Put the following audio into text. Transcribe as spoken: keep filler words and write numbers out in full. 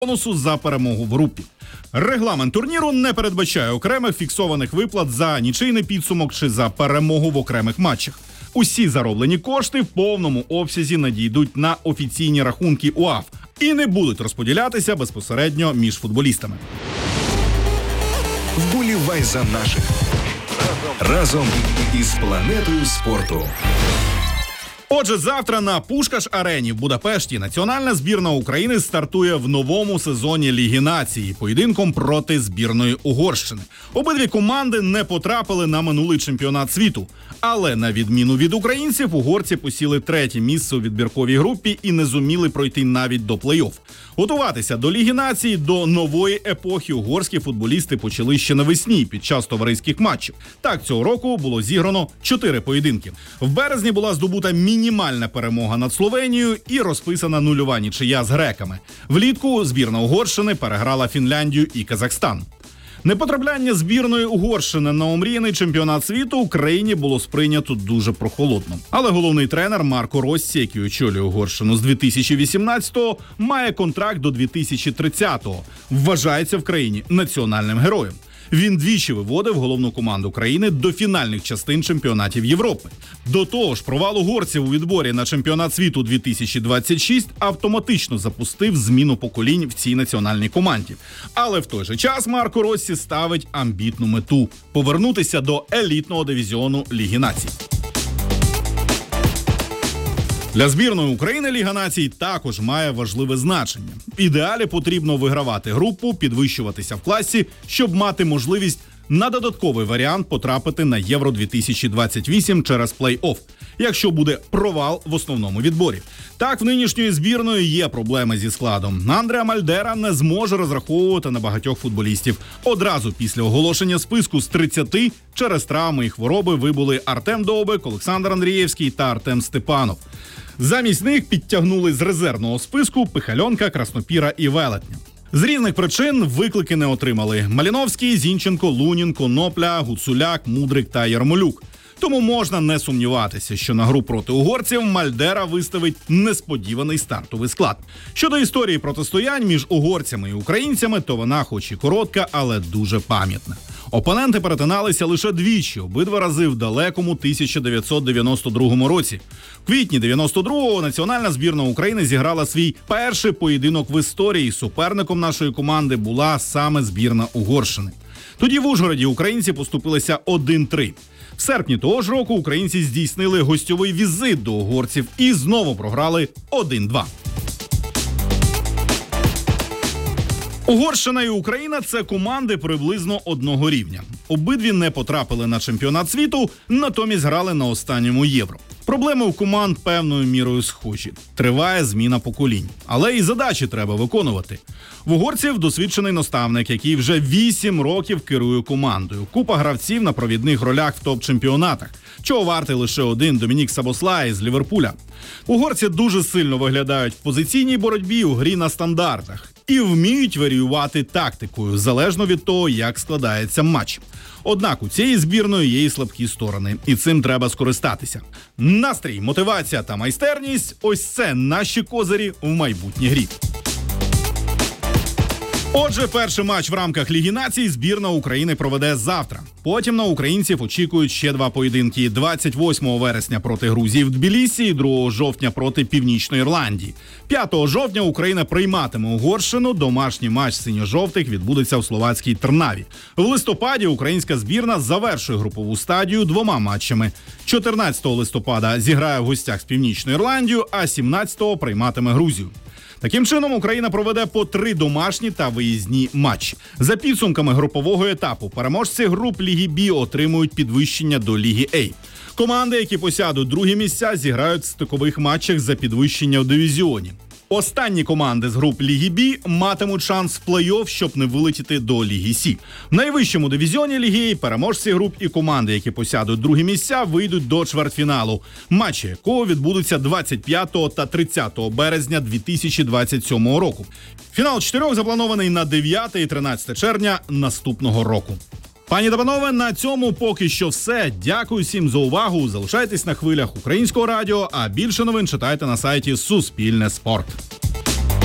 бонусу за перемогу в групі. Регламент турніру не передбачає окремих фіксованих виплат за нічийний підсумок чи за перемогу в окремих матчах. Усі зароблені кошти в повному обсязі надійдуть на офіційні рахунки УАФ і не будуть розподілятися безпосередньо між футболістами. Вболівай за наших. Разом із планетою спорту. Отже, завтра на Пушкаш-арені в Будапешті національна збірна України стартує в новому сезоні Ліги Націй поєдинком проти збірної Угорщини. Обидві команди не потрапили на минулий чемпіонат світу. Але на відміну від українців, угорці посіли третє місце у відбірковій групі і не зуміли пройти навіть до плей-офф. Готуватися до Ліги Націй, до нової епохи угорські футболісти почали ще навесні під час товариських матчів. Так, цього року було зіграно чотири поєдинки. В березні була здобута мінімальна перемога над Словенією і розписана нульова нічия з греками. Влітку збірна Угорщини переграла Фінляндію і Казахстан. Непотрапляння збірної Угорщини на омріяний чемпіонат світу Україні було сприйнято дуже прохолодно. Але головний тренер Марко Россі, який очолює Угорщину з дві тисячі вісімнадцятого, має контракт до дві тисячі тридцятого. Вважається в країні національним героєм. Він двічі виводив головну команду країни до фінальних частин чемпіонатів Європи. До того ж, провал угорців у відборі на чемпіонат світу дві тисячі двадцять шість автоматично запустив зміну поколінь в цій національній команді. Але в той же час Марко Россі ставить амбітну мету – повернутися до елітного дивізіону Ліги Націй. Для збірної України Ліга Націй також має важливе значення. В ідеалі потрібно вигравати групу, підвищуватися в класі, щоб мати можливість на додатковий варіант потрапити на Євро дві тисячі двадцять вісім через плей-офф, якщо буде провал в основному відборі. Так, в нинішньої збірної є проблеми зі складом. Андреа Мальдера не зможе розраховувати на багатьох футболістів. Одразу після оголошення списку з тридцяти через травми і хвороби вибули Артем Довбик, Олександр Андрієвський та Артем Степанов. Замість них підтягнули з резервного списку Пихальонка, Краснопіра і Велетня. З різних причин виклики не отримали Маліновський, Зінченко, Лунін, Конопля, Гуцуляк, Мудрик та Ярмолюк. Тому можна не сумніватися, що на гру проти угорців Мальдера виставить несподіваний стартовий склад. Щодо історії протистоянь між угорцями і українцями, то вона хоч і коротка, але дуже пам'ятна. Опоненти перетиналися лише двічі, обидва рази в далекому тисяча дев'ятсот дев'яносто другому році. В квітні дев'яносто другого національна збірна України зіграла свій перший поєдинок в історії. Суперником нашої команди була саме збірна Угорщини. Тоді в Ужгороді українці поступилися один три. В серпні того ж року українці здійснили гостьовий візит до угорців і знову програли один два. Угорщина і Україна – це команди приблизно одного рівня. Обидві не потрапили на чемпіонат світу, натомість грали на останньому Євро. Проблеми у команд певною мірою схожі. Триває зміна поколінь. Але і задачі треба виконувати. В угорців досвідчений наставник, який вже вісім років керує командою. Купа гравців на провідних ролях в топ-чемпіонатах. Чого вартий лише один Домінік Сабослай з Ліверпуля. Угорці дуже сильно виглядають в позиційній боротьбі у грі на стандартах. І вміють варіювати тактикою, залежно від того, як складається матч. Однак у цієї збірної є і слабкі сторони, і цим треба скористатися. Настрій, мотивація та майстерність – ось це наші козирі в майбутній грі. Отже, перший матч в рамках Ліги Націй збірна України проведе завтра. Потім на українців очікують ще два поєдинки – двадцять восьмого вересня проти Грузії в Тбілісі і другого жовтня проти Північної Ірландії. п'ятого жовтня Україна прийматиме Угорщину, домашній матч синьо-жовтих відбудеться в словацькій Трнаві. В листопаді українська збірна завершує групову стадію двома матчами. чотирнадцятого листопада зіграє в гостях з Північною Ірландією, а сімнадцятого прийматиме Грузію. Таким чином, Україна проведе по три домашні та виїзні матчі. За підсумками групового етапу, переможці груп Ліги Бі отримують підвищення до Ліги А. Команди, які посядуть другі місця, зіграють в стикових матчах за підвищення в дивізіоні. Останні команди з груп Ліги Бі матимуть шанс в плей-офф, щоб не вилетіти до Ліги Сі. В найвищому дивізіоні Ліги А переможці груп і команди, які посядуть другі місця, вийдуть до чвертьфіналу, матчі якого відбудуться двадцять п'ятого та тридцятого березня дві тисячі двадцять сьомого року. Фінал чотирьох запланований на дев'яте і тринадцяте червня наступного року. Пані та панове, на цьому поки що все. Дякую всім за увагу. Залишайтесь на хвилях Українського радіо, а більше новин читайте на сайті Суспільне Спорт.